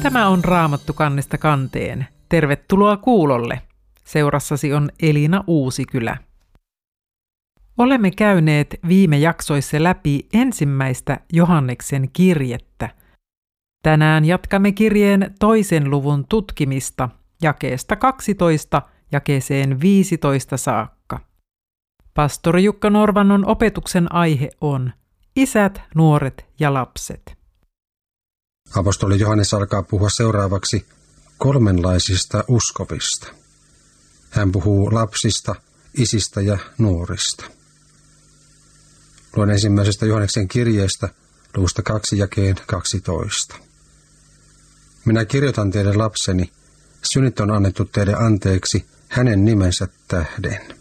Tämä on Raamattu kannesta kanteen. Tervetuloa kuulolle. Seurassasi on Elina Uusikylä. Olemme käyneet viime jaksoissa läpi ensimmäistä Johanneksen kirjettä. Tänään jatkamme kirjeen 2. luvun tutkimista jakeesta 12 jakeeseen 15 saakka. Pastori Jukka Norvannon opetuksen aihe on isät, nuoret ja lapset. Apostoli Johannes alkaa puhua seuraavaksi kolmenlaisista uskovista. Hän puhuu lapsista, isistä ja nuorista. Luen ensimmäisestä Johanneksen kirjeestä, luvusta 2 jakeen 12. Minä kirjoitan teille lapseni, synnit on annettu teille anteeksi hänen nimensä tähden.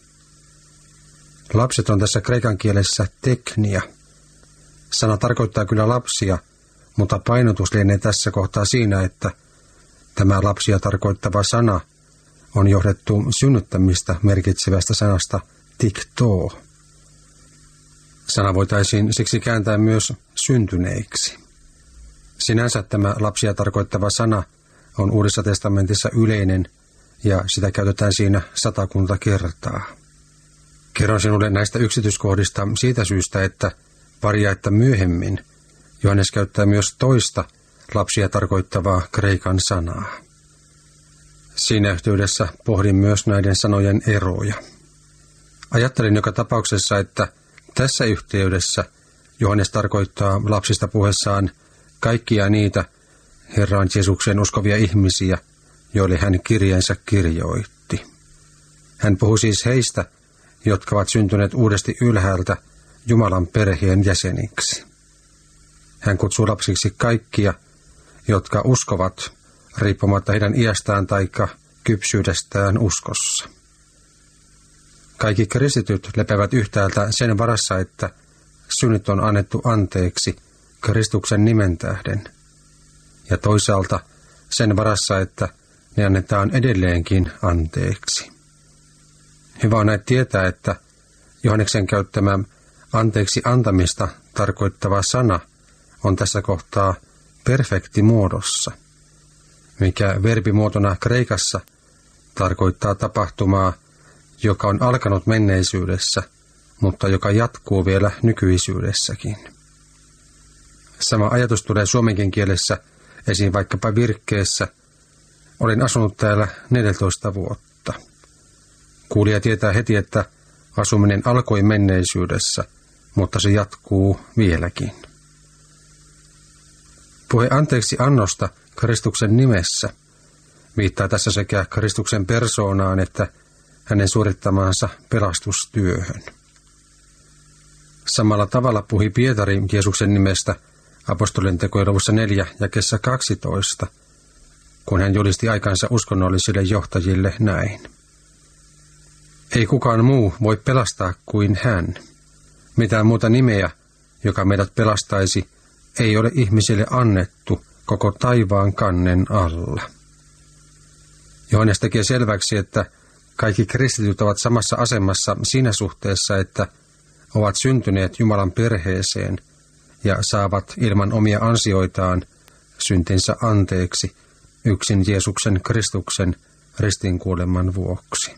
Lapset on tässä kreikan kielessä teknia. Sana tarkoittaa kyllä lapsia, mutta painotus lienee tässä kohtaa siinä, että tämä lapsia tarkoittava sana on johdettu synnyttämistä merkitsevästä sanasta tiktoo. Sana voitaisiin siksi kääntää myös syntyneiksi. Sinänsä tämä lapsia tarkoittava sana on Uudessa testamentissa yleinen ja sitä käytetään siinä 100 kertaa. Kerron sinulle näistä yksityiskohdista siitä syystä, että paria että myöhemmin Johannes käyttää myös toista lapsia tarkoittavaa kreikan sanaa. Siinä yhteydessä pohdin myös näiden sanojen eroja. Ajattelin joka tapauksessa, että tässä yhteydessä Johannes tarkoittaa lapsista puheessaan kaikkia niitä Herran Jeesuksen uskovia ihmisiä, joille hän kirjeensä kirjoitti. Hän puhuu siis heistä, jotka ovat syntyneet uudesti ylhäältä Jumalan perheen jäseniksi. Hän kutsuu lapsiksi kaikkia, jotka uskovat riippumatta heidän iästään tai kypsyydestään uskossa. Kaikki kristityt lepäävät yhtäältä sen varassa, että synnit on annettu anteeksi Kristuksen nimen tähden, ja toisaalta sen varassa, että ne annetaan edelleenkin anteeksi. Hyvä on näin tietää, että Johanneksen käyttämä anteeksi antamista tarkoittava sana on tässä kohtaa perfektimuodossa, mikä verbimuotona kreikassa tarkoittaa tapahtumaa, joka on alkanut menneisyydessä, mutta joka jatkuu vielä nykyisyydessäkin. Sama ajatus tulee suomenkin kielessä esiin vaikkapa virkkeessä. Olin asunut täällä 14 vuotta. Kuulija tietää heti, että asuminen alkoi menneisyydessä, mutta se jatkuu vieläkin. Puhe anteeksi annosta Kristuksen nimessä viittaa tässä sekä Kristuksen persoonaan että hänen suorittamaansa pelastustyöhön. Samalla tavalla puhui Pietari Jeesuksen nimestä apostolien tekojen luvussa 4 jakeessa 12, kun hän julisti aikansa uskonnollisille johtajille näin. Ei kukaan muu voi pelastaa kuin hän. Mitään muuta nimeä, joka meidät pelastaisi, ei ole ihmisille annettu koko taivaan kannen alla. Johannes tekee selväksi, että kaikki kristityt ovat samassa asemassa siinä suhteessa, että ovat syntyneet Jumalan perheeseen ja saavat ilman omia ansioitaan syntinsä anteeksi yksin Jeesuksen Kristuksen ristinkuoleman vuoksi.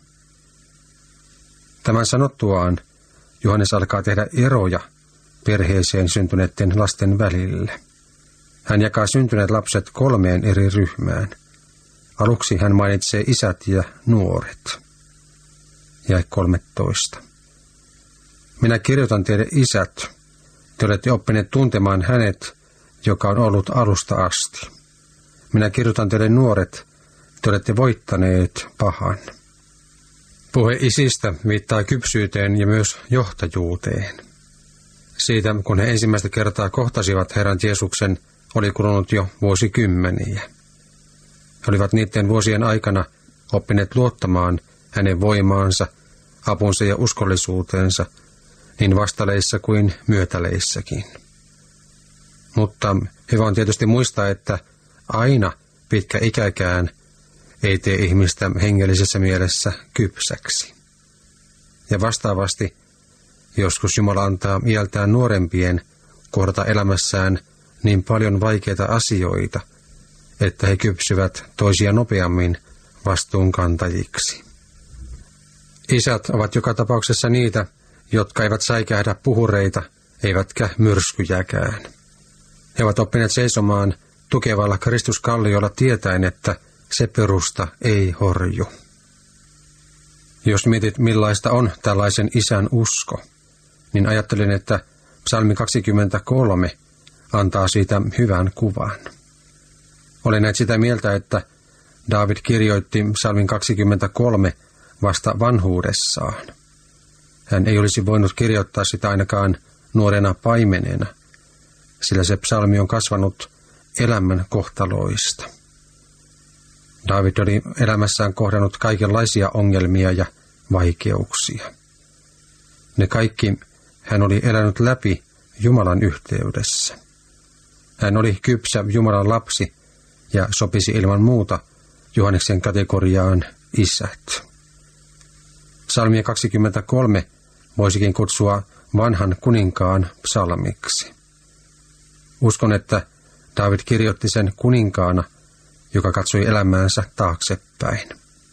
Tämän sanottuaan Johannes alkaa tehdä eroja perheeseen syntyneiden lasten välille. Hän jakaa syntyneet lapset 3 eri ryhmään. Aluksi hän mainitsee isät ja nuoret. Jae 13. Minä kirjoitan teille isät, te olette oppineet tuntemaan hänet, joka on ollut alusta asti. Minä kirjoitan teille nuoret, te olette voittaneet pahan. Puhe isistä viittaa kypsyyteen ja myös johtajuuteen. Siitä, kun he ensimmäistä kertaa kohtasivat Herran Jeesuksen, oli kulunut jo vuosikymmeniä. He olivat niiden vuosien aikana oppineet luottamaan hänen voimaansa, apunsa ja uskollisuuteensa, niin vastaleissa kuin myötäleissäkin. Mutta hyvä on tietysti muistaa, että aina pitkä ikäkään ei tee ihmistä hengellisessä mielessä kypsäksi. Ja vastaavasti joskus Jumala antaa iältään nuorempien kohdata elämässään niin paljon vaikeita asioita, että he kypsyvät toisia nopeammin vastuunkantajiksi. Isät ovat joka tapauksessa niitä, jotka eivät säikähdä puhureita, eivätkä myrskyjäkään. He ovat oppineet seisomaan tukevalla Kristuskalliolla tietäen, että se perusta ei horju. Jos mietit, millaista on tällaisen isän usko, niin ajattelin, että psalmi 23 antaa siitä hyvän kuvan. Olen näet sitä mieltä, että Daavid kirjoitti psalmin 23 vasta vanhuudessaan. Hän ei olisi voinut kirjoittaa sitä ainakaan nuorena paimenena, sillä se psalmi on kasvanut elämän kohtaloista. Daavid oli elämässään kohdannut kaikenlaisia ongelmia ja vaikeuksia. Ne kaikki hän oli elänyt läpi Jumalan yhteydessä. Hän oli kypsä Jumalan lapsi ja sopisi ilman muuta Johanneksen kategoriaan isät. Psalmia 23 voisikin kutsua vanhan kuninkaan psalmiksi. Uskon, että Daavid kirjoitti sen kuninkaana, joka katsoi elämäänsä taaksepäin.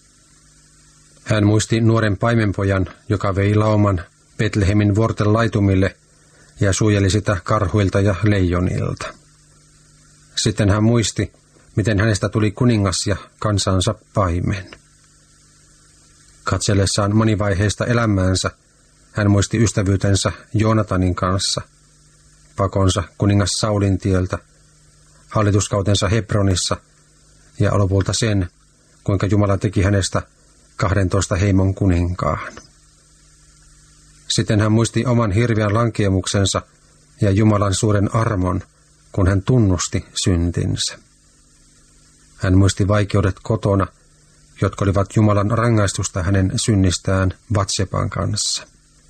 Hän muisti nuoren paimenpojan, joka vei lauman Betlehemin vuorten laitumille ja suojeli sitä karhuilta ja leijonilta. Sitten hän muisti, miten hänestä tuli kuningas ja kansansa paimen. Katsellessaan monivaiheista elämäänsä hän muisti ystävyytensä Joonatanin kanssa, pakonsa kuningas Saulin tieltä, hallituskautensa Hebronissa ja lopulta sen, kuinka Jumala teki hänestä 12 heimon kuninkaan. Sitten hän muisti oman hirveän lankeemuksensa ja Jumalan suuren armon, kun hän tunnusti syntinsä. Hän muisti vaikeudet kotona, jotka olivat Jumalan rangaistusta hänen synnistään Batseban kanssa.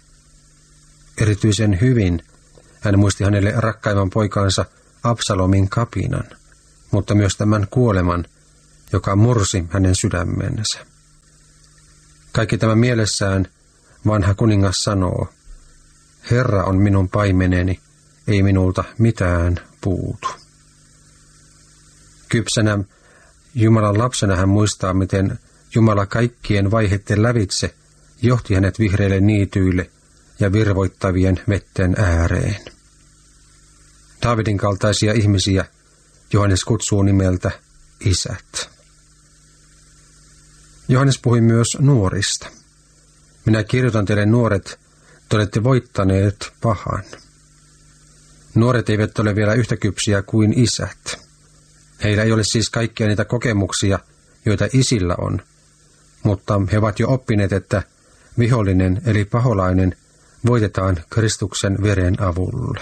Erityisen hyvin hän muisti hänelle rakkaimman poikansa Absalomin kapinan, mutta myös tämän kuoleman, joka mursi hänen sydämensä. Kaikki tämä mielessään vanha kuningas sanoo, Herra on minun paimeneni, ei minulta mitään puutu. Kypsänä Jumalan lapsena hän muistaa, miten Jumala kaikkien vaiheiden lävitse johti hänet vihreille niityille ja virvoittavien vetten ääreen. Daavidin kaltaisia ihmisiä Johannes kutsuu nimeltä isät. Johannes puhui myös nuorista. Minä kirjoitan teille nuoret, te olette voittaneet pahan. Nuoret eivät ole vielä yhtä kypsiä kuin isät. Heillä ei ole siis kaikkia niitä kokemuksia, joita isillä on, mutta he ovat jo oppineet, että vihollinen eli paholainen voitetaan Kristuksen veren avulla.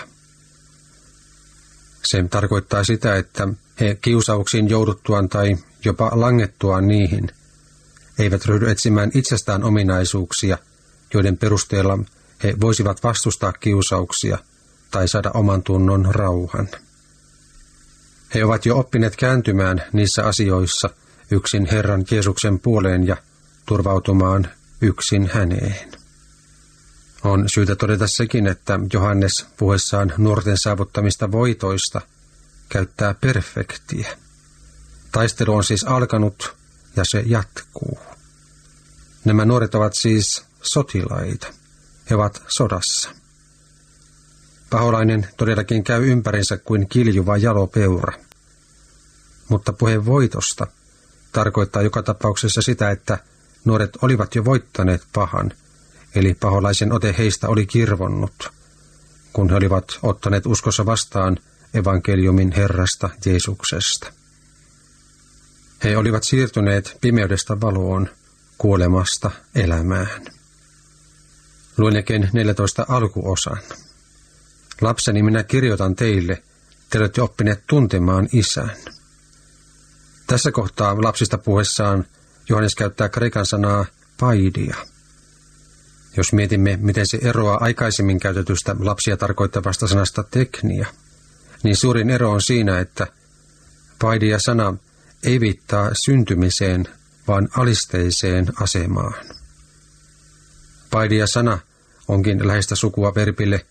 Se tarkoittaa sitä, että he kiusauksiin jouduttuaan tai jopa langettuaan niihin eivät ryhdy etsimään itsestään ominaisuuksia, joiden perusteella he voisivat vastustaa kiusauksia tai saada oman tunnon rauhan. He ovat jo oppineet kääntymään niissä asioissa yksin Herran Jeesuksen puoleen ja turvautumaan yksin häneen. On syytä todeta sekin, että Johannes puhuessaan nuorten saavuttamista voitoista käyttää perfektiä. Taistelu on siis alkanut ja se jatkuu. Nämä nuoret ovat siis sotilaita. He ovat sodassa. Paholainen todellakin käy ympärinsä kuin kiljuva jalopeura. Mutta puhe voitosta tarkoittaa joka tapauksessa sitä, että nuoret olivat jo voittaneet pahan, eli paholaisen ote heistä oli kirvonnut, kun he olivat ottaneet uskossa vastaan evankeliumin Herrasta Jeesuksesta. He olivat siirtyneet pimeydestä valoon, kuolemasta elämään. Luen Jakeen 14 alkuosan. Lapseni, minä kirjoitan teille, te olette oppineet tuntemaan isän. Tässä kohtaa lapsista puhuessaan Johannes käyttää kreikan sanaa paidia. Jos mietimme, miten se eroaa aikaisemmin käytetystä lapsia tarkoittavasta sanasta teknia, niin suurin ero on siinä, että paidia-sana ei viittaa syntymiseen, vaan alisteiseen asemaan. Paidia-sana onkin läheistä sukua verbille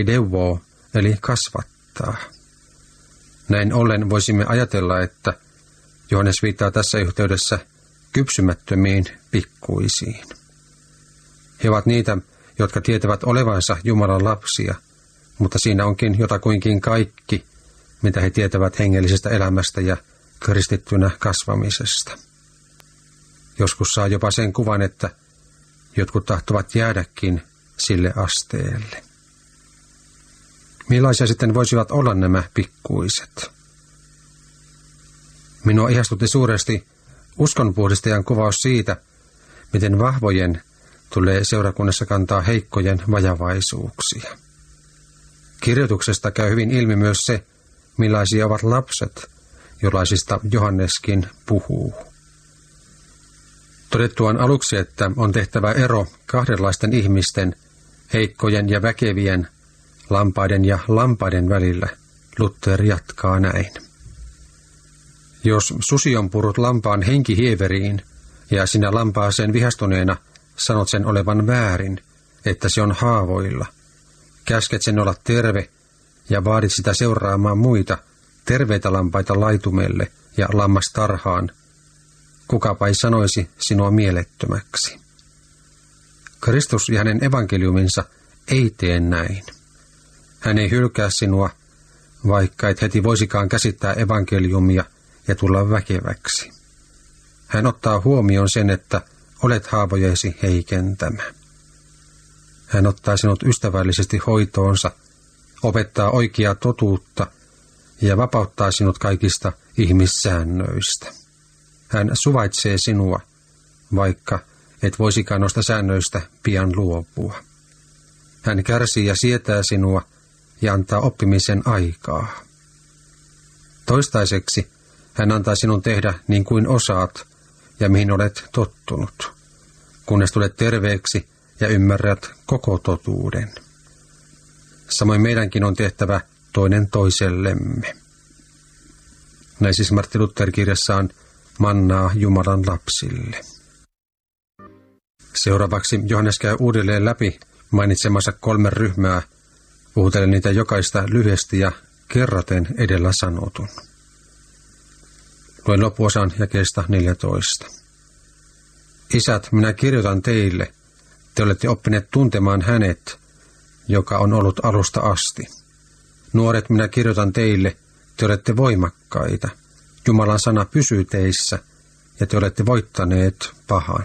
paideuo, eli kasvattaa. Näin ollen voisimme ajatella, että Johannes viittaa tässä yhteydessä kypsymättömiin pikkuisiin. He ovat niitä, jotka tietävät olevansa Jumalan lapsia, mutta siinä onkin jotakuinkin kaikki, mitä he tietävät hengellisestä elämästä ja kristittynä kasvamisesta. Joskus saa jopa sen kuvan, että jotkut tahtovat jäädäkin sille asteelle. Millaisia sitten voisivat olla nämä pikkuiset? Minua ihastutti suuresti uskonpuhdistajan kuvaus siitä, miten vahvojen tulee seurakunnassa kantaa heikkojen vajavaisuuksia. Kirjoituksesta käy hyvin ilmi myös se, millaisia ovat lapset, jollaisista Johanneskin puhuu. Todettuaan aluksi, että on tehtävä ero kahdenlaisten ihmisten, heikkojen ja väkevien, lampaiden ja lampaiden välillä, Luther jatkaa näin. Jos susi on purut lampaan henkihieveriin, ja sinä lampaaseen vihastuneena sanot sen olevan väärin, että se on haavoilla, käsket sen olla terve ja vaadit sitä seuraamaan muita, terveitä lampaita laitumelle ja lammastarhaan, kukapa ei sanoisi sinua mielettömäksi. Kristus ja hänen evankeliuminsa ei tee näin. Hän ei hylkää sinua, vaikka et heti voisikaan käsittää evankeliumia ja tulla väkeväksi. Hän ottaa huomioon sen, että olet haavojesi heikentämä. Hän ottaa sinut ystävällisesti hoitoonsa, opettaa oikeaa totuutta ja vapauttaa sinut kaikista ihmissäännöistä. Hän suvaitsee sinua, vaikka et voisikaan noista säännöistä pian luopua. Hän kärsii ja sietää sinua ja antaa oppimisen aikaa. Toistaiseksi hän antaa sinun tehdä niin kuin osaat ja mihin olet tottunut, kunnes tulet terveeksi ja ymmärrät koko totuuden. Samoin meidänkin on tehtävä toinen toisellemme. Näin siis Martin Luther kirjassaan Mannaa Jumalan lapsille. Seuraavaksi Johannes käy uudelleen läpi mainitsemansa 3 ryhmää, puhutellen niitä jokaista lyhyesti ja kerraten edellä sanotun. Luen loppuosan jakeesta 14. Isät, minä kirjoitan teille, te olette oppineet tuntemaan hänet, joka on ollut alusta asti. Nuoret, minä kirjoitan teille, te olette voimakkaita. Jumalan sana pysyy teissä, ja te olette voittaneet pahan.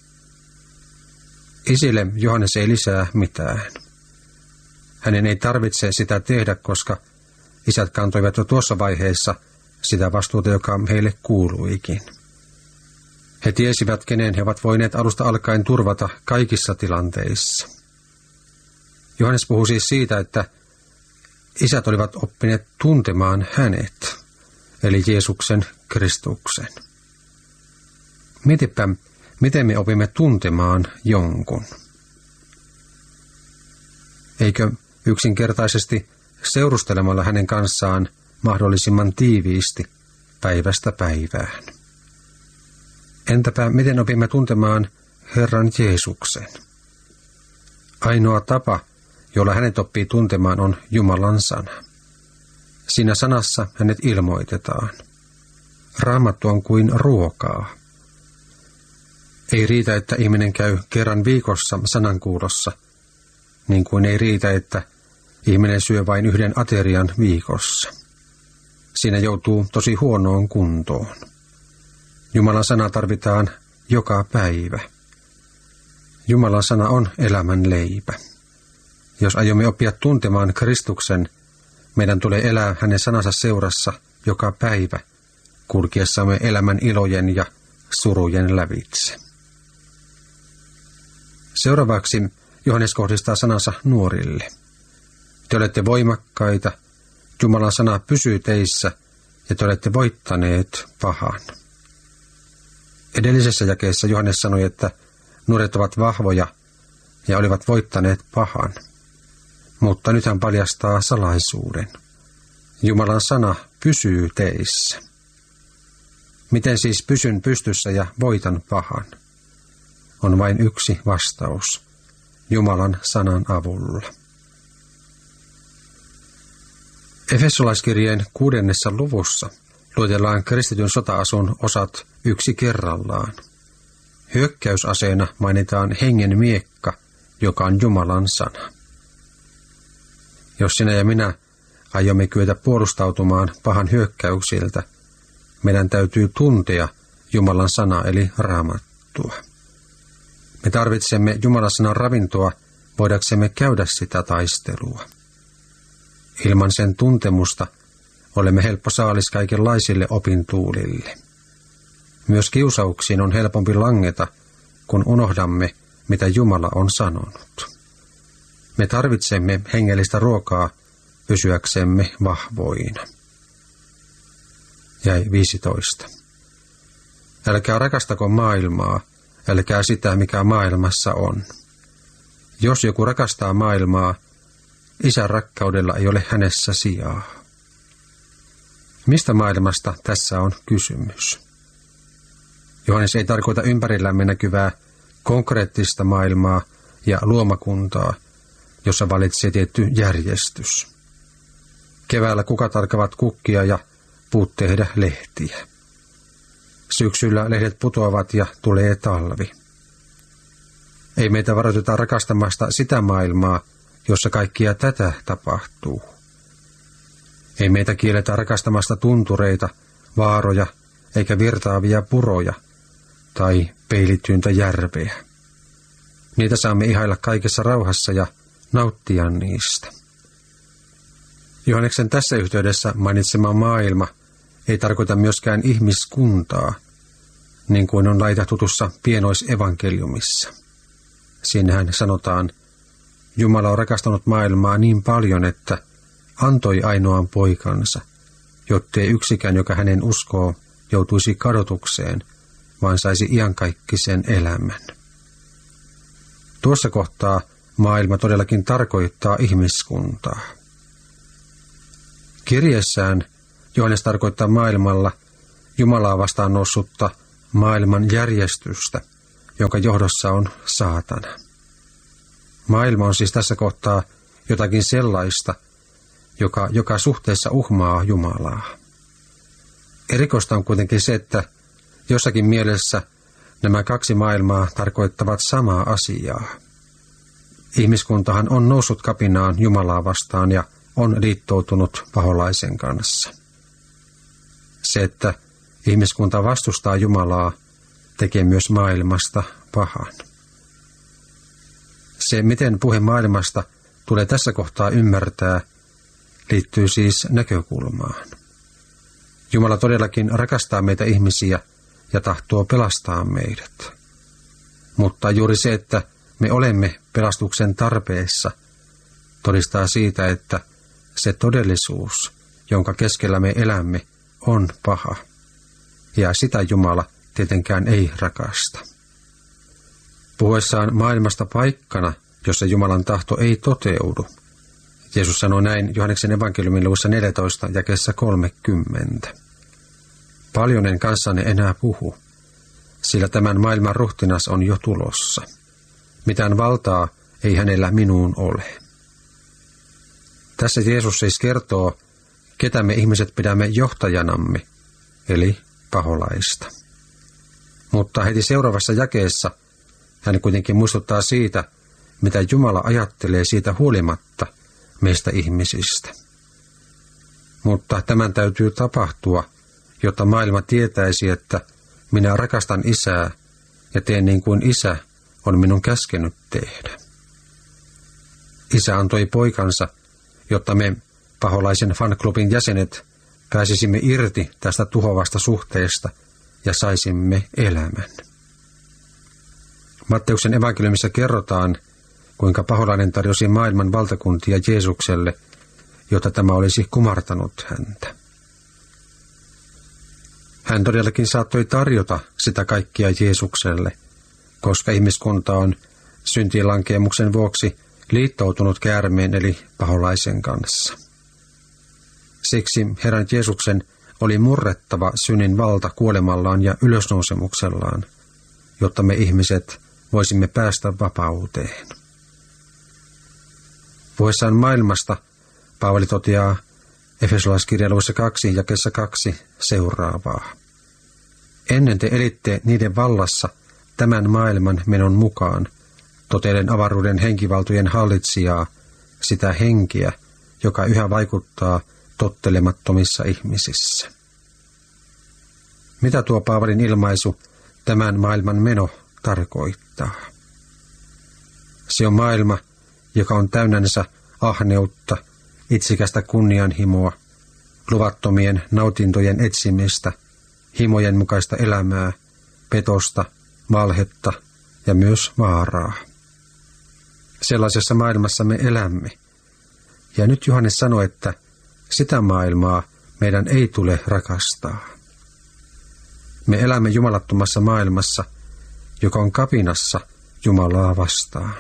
Isille Johannes ei lisää mitään. Hänen ei tarvitse sitä tehdä, koska isät kantoivat jo tuossa vaiheessa sitä vastuuta, joka heille kuuluikin. He tiesivät, kenen he ovat voineet alusta alkaen turvata kaikissa tilanteissa. Johannes puhuu siis siitä, että isät olivat oppineet tuntemaan hänet, eli Jeesuksen Kristuksen. Mietipä, miten me opimme tuntemaan jonkun. Eikö yksinkertaisesti seurustelemalla hänen kanssaan mahdollisimman tiiviisti päivästä päivään? Entäpä miten opimme tuntemaan Herran Jeesuksen? Ainoa tapa, jolla hänet oppii tuntemaan, on Jumalan sana. Siinä sanassa hänet ilmoitetaan. Raamattu on kuin ruokaa. Ei riitä, että ihminen käy kerran viikossa sanankuulossa, niin kuin ei riitä, että ihminen syö vain 1 aterian viikossa. Siinä joutuu tosi huonoon kuntoon. Jumalan sana tarvitaan joka päivä. Jumalan sana on elämän leipä. Jos aiomme oppia tuntemaan Kristuksen, meidän tulee elää hänen sanansa seurassa joka päivä, kulkiessamme elämän ilojen ja surujen lävitse. Seuraavaksi Johannes kohdistaa sanansa nuorille. Te olette voimakkaita, Jumalan sana pysyy teissä ja te olette voittaneet pahan. Edellisessä jakeessa Johannes sanoi, että nuoret ovat vahvoja ja olivat voittaneet pahan. Mutta nyt hän paljastaa salaisuuden. Jumalan sana pysyy teissä. Miten siis pysyn pystyssä ja voitan pahan? On vain yksi vastaus. Jumalan sanan avulla. Efesolaiskirjeen 6. luvussa luetellaan kristityn sota-asun osat yksi kerrallaan. Hyökkäysaseena mainitaan hengen miekka, joka on Jumalan sana. Jos sinä ja minä aiomme kyetä puolustautumaan pahan hyökkäyksiltä, meidän täytyy tuntea Jumalan sana eli Raamattua. Me tarvitsemme Jumalan sanan ravintoa voidaksemme käydä sitä taistelua. Ilman sen tuntemusta olemme helppo saalis kaikenlaisille opintuulille. Myös kiusauksiin on helpompi langeta, kun unohdamme, mitä Jumala on sanonut. Me tarvitsemme hengellistä ruokaa pysyäksemme vahvoina. Jäi 15. Älkää rakastako maailmaa, älkää sitä, mikä maailmassa on. Jos joku rakastaa maailmaa, Isän rakkaudella ei ole hänessä sijaa. Mistä maailmasta tässä on kysymys? Johannes ei tarkoita ympärillämme näkyvää konkreettista maailmaa ja luomakuntaa, jossa valitsee tietty järjestys. Keväällä kukat alkavat kukkia ja puut tehdä lehtiä. Syksyllä lehdet putoavat ja tulee talvi. Ei meitä varoiteta rakastamasta sitä maailmaa, jossa kaikkia tätä tapahtuu. Ei meitä kielletä rakastamasta tuntureita, vaaroja eikä virtaavia puroja tai peilityyntä järveä. Niitä saamme ihailla kaikessa rauhassa ja nauttia niistä. Johanneksen tässä yhteydessä mainitsema maailma ei tarkoita myöskään ihmiskuntaa, niin kuin on laita tutussa pienoisevankeliumissa. Siinähän sanotaan, Jumala on rakastanut maailmaa niin paljon, että antoi ainoan poikansa, jottei yksikään, joka hänen uskoo, joutuisi kadotukseen, vaan saisi iankaikkisen elämän. Tuossa kohtaa maailma todellakin tarkoittaa ihmiskuntaa. Kirjeessään Johannes tarkoittaa maailmalla Jumalaa vastaan noussutta maailman järjestystä, jonka johdossa on saatana. Maailma on siis tässä kohtaa jotakin sellaista, joka suhteessa uhmaa Jumalaa. Erikoista on kuitenkin se, että jossakin mielessä nämä kaksi maailmaa tarkoittavat samaa asiaa. Ihmiskuntahan on noussut kapinaan Jumalaa vastaan ja on liittoutunut paholaisen kanssa. Se, että ihmiskunta vastustaa Jumalaa, tekee myös maailmasta pahan. Se, miten puhe maailmasta tulee tässä kohtaa ymmärtää, liittyy siis näkökulmaan. Jumala todellakin rakastaa meitä ihmisiä ja tahtoo pelastaa meidät. Mutta juuri se, että me olemme pelastuksen tarpeessa, todistaa siitä, että se todellisuus, jonka keskellä me elämme, on paha. Ja sitä Jumala tietenkään ei rakasta. Puhuessaan maailmasta paikkana, jossa Jumalan tahto ei toteudu, Jeesus sanoi näin Johanneksen evankeliumin luvussa 14 jakeessa 30. Paljon en kanssanne enää puhu, sillä tämän maailman ruhtinas on jo tulossa. Mitään valtaa ei hänellä minuun ole. Tässä Jeesus siis kertoo, ketä me ihmiset pidämme johtajanamme, eli paholaista. Mutta heti seuraavassa jakeessa hän kuitenkin muistuttaa siitä, mitä Jumala ajattelee siitä huolimatta meistä ihmisistä. Mutta tämän täytyy tapahtua, jotta maailma tietäisi, että minä rakastan Isää ja teen niin kuin Isä on minun käskenyt tehdä. Isä antoi poikansa, jotta me paholaisen fanklubin jäsenet pääsisimme irti tästä tuhoavasta suhteesta ja saisimme elämän. Matteuksen evankeliumissa kerrotaan, kuinka paholainen tarjosi maailman valtakuntia Jeesukselle, jotta tämä olisi kumartanut häntä. Hän todellakin saattoi tarjota sitä kaikkia Jeesukselle, koska ihmiskunta on syntiinlankeemuksen vuoksi liittoutunut käärmeen eli paholaisen kanssa. Siksi Herran Jeesuksen oli murrettava synnin valta kuolemallaan ja ylösnousemuksellaan, jotta me ihmiset voisimme päästä vapauteen. Puhuessaan maailmasta Paavali toteaa Efesolaiskirja luvussa 2 jakeessa 2 seuraavaa. Ennen te elitte niiden vallassa tämän maailman menon mukaan, totellen avaruuden henkivaltojen hallitsijaa, sitä henkeä, joka yhä vaikuttaa tottelemattomissa ihmisissä. Mitä tuo Paavalin ilmaisu tämän maailman meno tarkoittaa? Se on maailma, joka on täynnänsä ahneutta, itsikästä kunnianhimoa, luvattomien nautintojen etsimistä, himojen mukaista elämää, petosta, valhetta ja myös vaaraa. Sellaisessa maailmassa me elämme. Ja nyt Johannes sanoi, että sitä maailmaa meidän ei tule rakastaa. Me elämme jumalattomassa maailmassa, joka on kapinassa Jumalaa vastaan.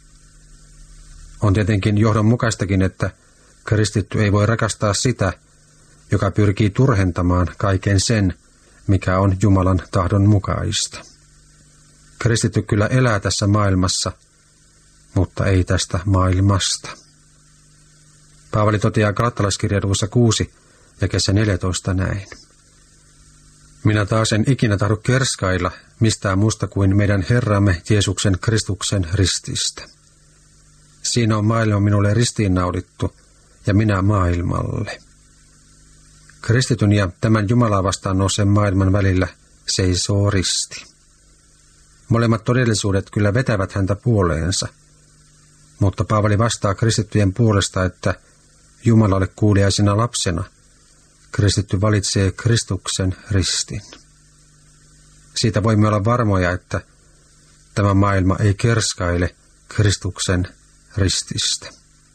On tietenkin johdonmukaistakin, että kristitty ei voi rakastaa sitä, joka pyrkii turhentamaan kaiken sen, mikä on Jumalan tahdon mukaista. Kristitty kyllä elää tässä maailmassa, mutta ei tästä maailmasta. Paavali toteaa Galattalaiskirjan luvussa 6 jakeessa 14 näin. Minä taas en ikinä tahdo kerskailla mistään muusta kuin meidän Herramme Jeesuksen Kristuksen rististä. Siinä on maailma minulle ristiinnaulittu ja minä maailmalle. Kristityn ja tämän Jumalaa vastaan nouseen maailman välillä seisoo risti. Molemmat todellisuudet kyllä vetävät häntä puoleensa, mutta Paavali vastaa kristittyjen puolesta, että Jumalalle kuuliaisena lapsena kristitty valitsee Kristuksen ristin. Siitä voimme olla varmoja, että tämä maailma ei kerskaile Kristuksen rististä.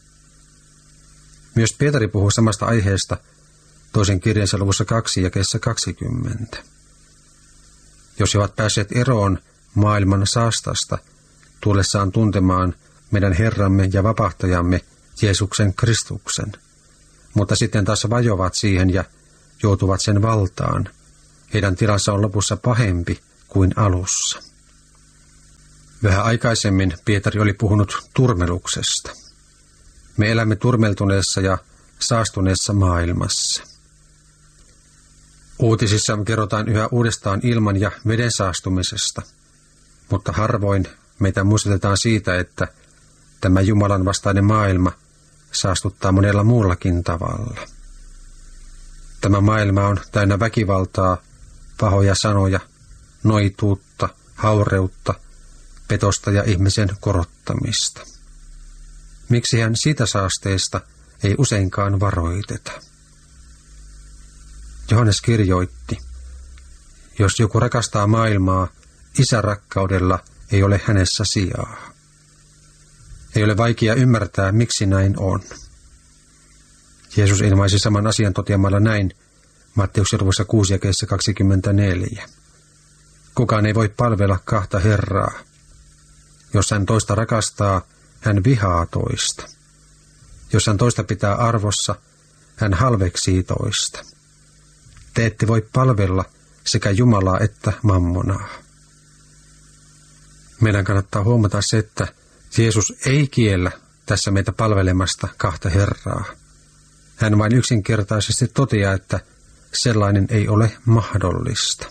Myös Pietari puhuu samasta aiheesta toisen kirjansa luvussa 2 jakeessa 20. Jos he ovat päässeet eroon maailman saastasta, tullessaan tuntemaan meidän Herramme ja vapahtajamme Jeesuksen Kristuksen, mutta sitten taas vajovat siihen ja joutuvat sen valtaan, heidän tilansa on lopussa pahempi kuin alussa. Vähän aikaisemmin Pietari oli puhunut turmeluksesta. Me elämme turmeltuneessa ja saastuneessa maailmassa. Uutisissa kerrotaan yhä uudestaan ilman ja veden saastumisesta, mutta harvoin meitä muistutetaan siitä, että tämä Jumalan vastainen maailma saastuttaa monella muullakin tavalla. Tämä maailma on täynnä väkivaltaa, pahoja sanoja, noituutta, haureutta, petosta ja ihmisen korottamista. Miksihän siitä saasteesta ei useinkaan varoiteta? Johannes kirjoitti, jos joku rakastaa maailmaa, isän rakkaudella ei ole hänessä sijaa. Ei ole vaikea ymmärtää, miksi näin on. Jeesus ilmaisi saman asian toteamalla näin Matteuksen luvussa 6 jakeessa 24. Kukaan ei voi palvella kahta Herraa. Jos hän toista rakastaa, hän vihaa toista. Jos hän toista pitää arvossa, hän halveksii toista. Te ette voi palvella sekä Jumalaa että mammonaa. Meidän kannattaa huomata se, että Jeesus ei kiellä tässä meitä palvelemasta kahta Herraa. Hän vain yksinkertaisesti toteaa, että sellainen ei ole mahdollista.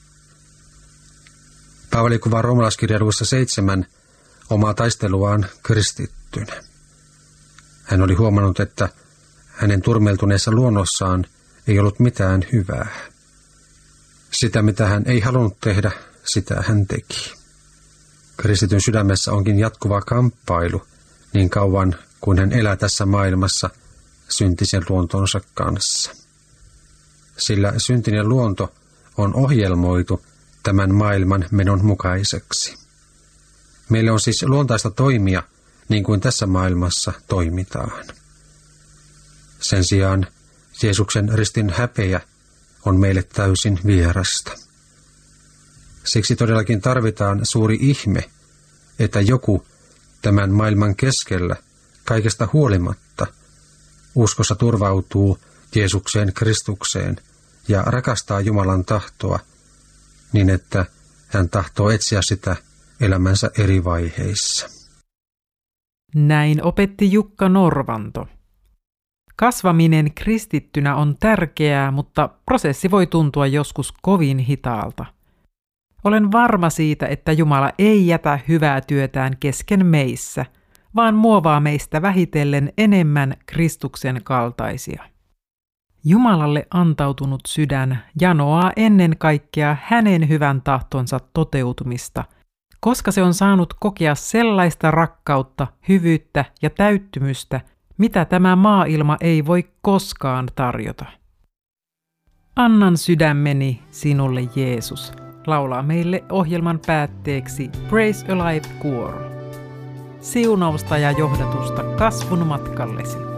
Paavali kuvaa Roomalaiskirjan luvussa 7 omaa taisteluaan kristittynä. Hän oli huomannut, että hänen turmeltuneessa luonnossaan ei ollut mitään hyvää. Sitä, mitä hän ei halunnut tehdä, sitä hän teki. Kristityn sydämessä onkin jatkuva kamppailu niin kauan kuin hän elää tässä maailmassa syntisen luontonsa kanssa. Sillä syntinen luonto on ohjelmoitu tämän maailman menon mukaiseksi. Meille on siis luontaista toimia niin kuin tässä maailmassa toimitaan. Sen sijaan Jeesuksen ristin häpeä on meille täysin vierasta. Siksi todellakin tarvitaan suuri ihme, että joku tämän maailman keskellä kaikesta huolimatta uskossa turvautuu Jeesukseen Kristukseen ja rakastaa Jumalan tahtoa niin, että hän tahtoo etsiä sitä elämänsä eri vaiheissa. Näin opetti Jukka Norvanto. Kasvaminen kristittynä on tärkeää, mutta prosessi voi tuntua joskus kovin hitaalta. Olen varma siitä, että Jumala ei jätä hyvää työtään kesken meissä, vaan muovaa meistä vähitellen enemmän Kristuksen kaltaisia. Jumalalle antautunut sydän janoaa ennen kaikkea hänen hyvän tahtonsa toteutumista, koska se on saanut kokea sellaista rakkautta, hyvyyttä ja täyttymystä, mitä tämä maailma ei voi koskaan tarjota. Annan sydämeni sinulle, Jeesus, laulaa meille ohjelman päätteeksi Praise Alive Choir. Siunausta ja johdatusta kasvun matkallesi.